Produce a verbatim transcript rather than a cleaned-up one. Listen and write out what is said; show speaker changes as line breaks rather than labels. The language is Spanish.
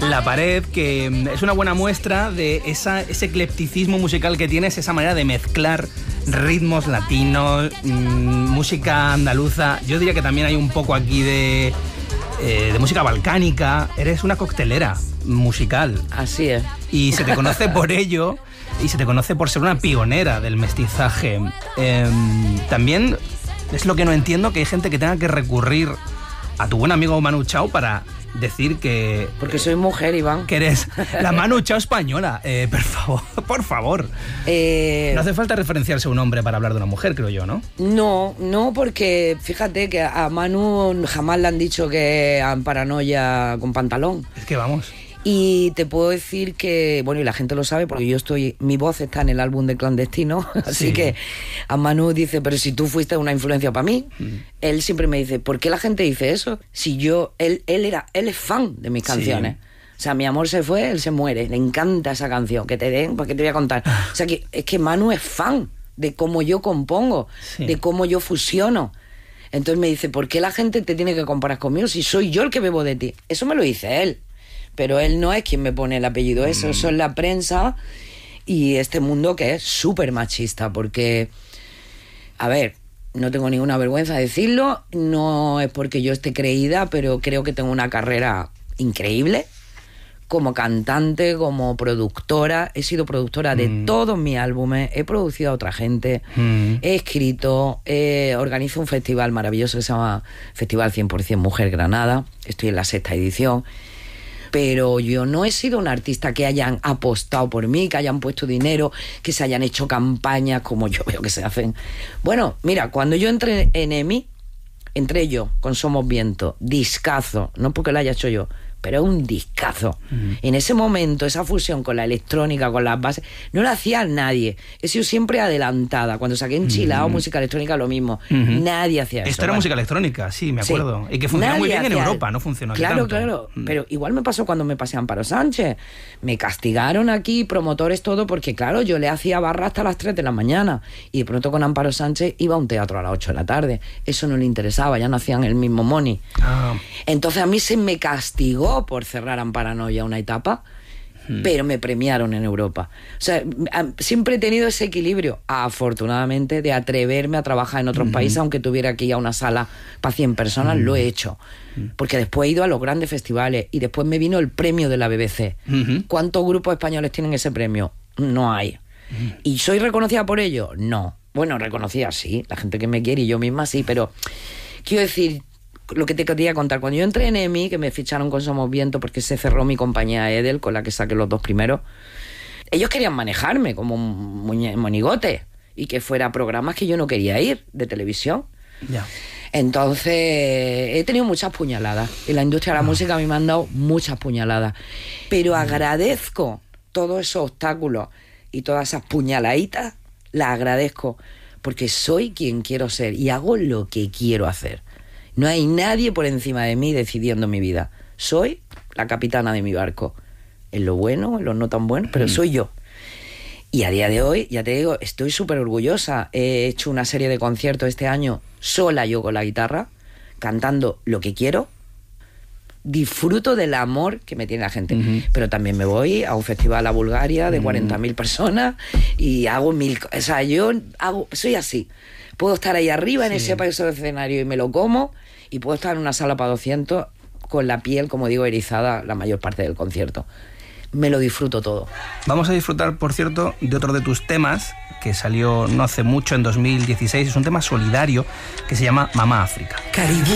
La Pared, que es una buena muestra de esa, ese eclecticismo musical que tienes, esa manera de mezclar ritmos latinos, mmm, música andaluza. Yo diría que también hay un poco aquí de, eh, de música balcánica. Eres una coctelera musical.
Así es.
Y se te conoce por ello, y se te conoce por ser una pionera del mestizaje. Eh, también es lo que no entiendo, que hay gente que tenga que recurrir a tu buen amigo Manu Chao para decir que...
Porque soy mujer, Iván.
Que eres la Manu Chao española. Eh, por favor, por favor.
Eh...
No hace falta referenciarse a un hombre para hablar de una mujer, creo yo, ¿no?
No, no, porque fíjate que a Manu jamás le han dicho que han paranoia con pantalón.
Es que vamos...
Y te puedo decir que, bueno, y la gente lo sabe porque yo estoy, mi voz está en el álbum de Clandestino, así sí. que a Manu dice, pero si tú fuiste una influencia para mí, mm. él siempre me dice, ¿por qué la gente dice eso? Si yo, él, él era, él es fan de mis canciones. Sí. O sea, mi amor se fue, él se muere, le encanta esa canción, que te den, porque te voy a contar. O sea, que es que Manu es fan de cómo yo compongo, sí. de cómo yo fusiono. Entonces me dice, ¿por qué la gente te tiene que comparar conmigo si soy yo el que bebo de ti? Eso me lo dice él. Pero él no es quien me pone el apellido, eso, eso es la prensa y este mundo que es súper machista, porque, a ver, no tengo ninguna vergüenza de decirlo, no es porque yo esté creída, pero creo que tengo una carrera increíble, como cantante, como productora, he sido productora de mm. todos mis álbumes, he producido a otra gente, mm. he escrito, eh, organizo un festival maravilloso que se llama Festival cien por cien Mujer Granada, estoy en la sexta edición. Pero yo no he sido un artista que hayan apostado por mí, que hayan puesto dinero, que se hayan hecho campañas como yo veo que se hacen. Bueno, mira, cuando yo entré en EMI, entré yo con Somos Viento, discazo, no porque lo haya hecho yo, pero es un discazo. Uh-huh. En ese momento, esa fusión con la electrónica, con las bases, no la hacía nadie. He sido siempre adelantada. Cuando saqué Enchilado, uh-huh. música electrónica, lo mismo. Uh-huh. Nadie hacía eso.
Esto era
bueno.
música electrónica, sí, me acuerdo. Sí. Y que funcionó muy bien en Europa, el... no funcionó aquí
Claro,
tanto.
claro. Uh-huh. Pero igual me pasó cuando me pasé a Amparo Sánchez. Me castigaron aquí, promotores, todo, porque claro, yo le hacía barra hasta las tres de la mañana. Y de pronto con Amparo Sánchez iba a un teatro a las ocho de la tarde. Eso no le interesaba, ya no hacían el mismo money. Ah. Entonces a mí se me castigó por cerrar a Paranoia una etapa, hmm. pero me premiaron en Europa. O sea, siempre he tenido ese equilibrio, afortunadamente, de atreverme a trabajar en otros hmm. países, aunque tuviera que ir a una sala para cien personas, hmm. lo he hecho. Hmm. Porque después he ido a los grandes festivales y después me vino el premio de la B B C. Hmm. ¿Cuántos grupos españoles tienen ese premio? No hay. Hmm. ¿Y soy reconocida por ello? No. Bueno, reconocida sí, la gente que me quiere y yo misma sí, pero quiero decir, lo que te quería contar, cuando yo entré en EMI, que me ficharon con Somos Viento porque se cerró mi compañía Edel, con la que saqué los dos primeros, ellos querían manejarme como un monigote y que fuera programas que yo no quería ir, de televisión. Ya. Entonces he tenido muchas puñaladas y la industria de la ah. música a mí me han dado muchas puñaladas, pero agradezco todos esos obstáculos y todas esas puñaladitas, las agradezco porque soy quien quiero ser y hago lo que quiero hacer. No hay nadie por encima de mí decidiendo mi vida. Soy la capitana de mi barco. En lo bueno, en lo no tan bueno, pero mm. soy yo. Y a día de hoy, ya te digo, estoy súper orgullosa. He hecho una serie de conciertos este año sola yo con la guitarra, cantando lo que quiero. Disfruto del amor que me tiene la gente. Uh-huh. Pero también me voy a un festival a Bulgaria de uh-huh. cuarenta mil personas y hago mil... O sea, yo hago, soy así. Puedo estar ahí arriba sí. en ese país del escenario y me lo como, y puedo estar en una sala para doscientos con la piel, como digo, erizada la mayor parte del concierto. Me lo disfruto todo.
Vamos a disfrutar, por cierto, de otro de tus temas que salió no hace mucho, en dos mil dieciséis. Es un tema solidario que se llama Mamá África.
Caribe.